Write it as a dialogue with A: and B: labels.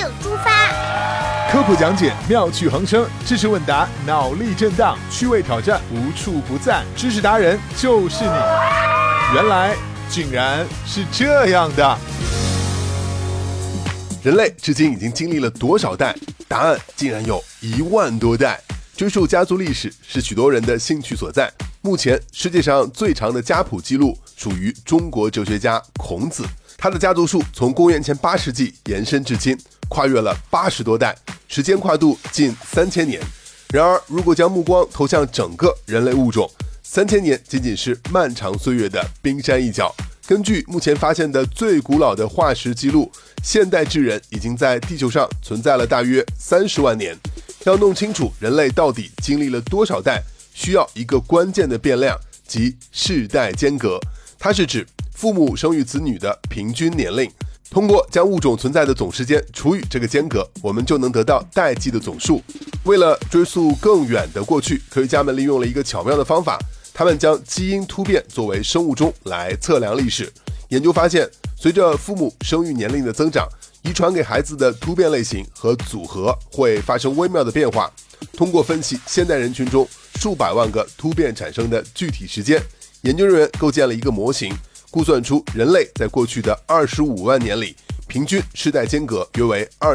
A: 出发。
B: 科普讲解，妙趣横生，知识问答，脑力震荡，趣味挑战，无处不在。知识达人就是你。原来竟然是这样的。
C: 人类至今已经经历了多少代？答案竟然有1万多代。追溯家族历史是许多人的兴趣所在。目前世界上最长的家谱记录属于中国哲学家孔子，他的家族树从公元前8世纪延伸至今，跨越了80多代，时间跨度近3000年。然而，如果将目光投向整个人类物种，3000年仅仅是漫长岁月的冰山一角。根据目前发现的最古老的化石记录，现代智人已经在地球上存在了大约30万年。要弄清楚人类到底经历了多少代，需要一个关键的变量，即世代间隔。它是指父母生育子女的平均年龄。通过将物种存在的总时间除以这个间隔，我们就能得到代际的总数。为了追溯更远的过去，科学家们利用了一个巧妙的方法，他们将基因突变作为生物钟来测量历史。研究发现，随着父母生育年龄的增长，遗传给孩子的突变类型和组合会发生微妙的变化。通过分析现代人群中数百万个突变产生的具体时间，研究人员构建了一个模型，估算出人类在过去的25万年里，平均世代间隔约为